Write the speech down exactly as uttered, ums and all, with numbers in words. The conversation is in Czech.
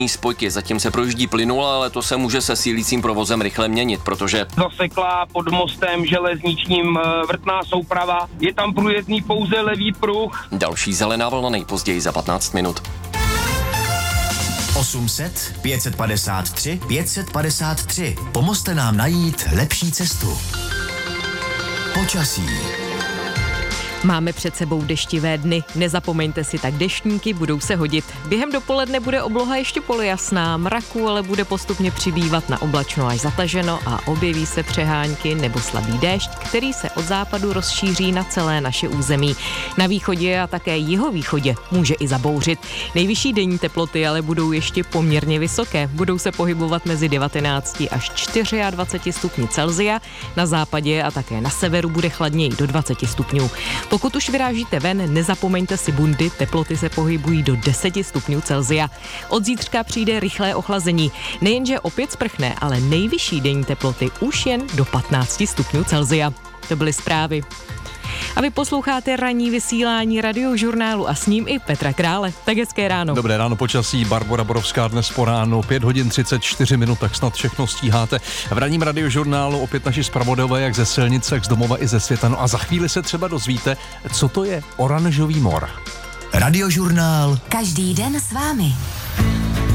spojky. Zatím se projíždí plynule, ale to se může se sílícím provozem rychle měnit, protože zaseklá pod mostem železničním vrtná souprava. Je tam průjezdný pouze levý pruh. Další zelená vlna nejpozději za patnáct minut. osm set, pět set padesát tři, pět set padesát tři. Pomozte nám najít lepší cestu. Počasí. Máme před sebou deštivé dny, nezapomeňte si tak deštníky, budou se hodit. Během dopoledne bude obloha ještě polojasná, mraku ale bude postupně přibývat na oblačno až zataženo a objeví se přehánky nebo slabý déšť, který se od západu rozšíří na celé naše území. Na východě a také jihovýchodě může i zabouřit. Nejvyšší denní teploty ale budou ještě poměrně vysoké, budou se pohybovat mezi devatenáct až dvacet čtyři stupni Celsia, na západě a také na severu bude chladněji do dvacet stupňů. Pokud už vyrážíte ven, nezapomeňte si bundy, teploty se pohybují do deset stupňů Celsia. Od zítřka přijde rychlé ochlazení. Nejenže opět sprchne, ale nejvyšší denní teploty už jen do patnáct stupňů Celsia. To byly zprávy. A vy posloucháte ranní vysílání Radiožurnálu a s ním i Petra Krále. Tak hezké ráno. Dobré ráno, počasí. Barbora Borovská dnes po ránu, pět hodin třicet čtyři minut, tak snad všechno stíháte. V ranním Radiožurnálu opět naši zpravodajové, jak ze silnice, jak z domova i ze světa. No a za chvíli se třeba dozvíte, co to je oranžový mor. Radiožurnál. Každý den s vámi.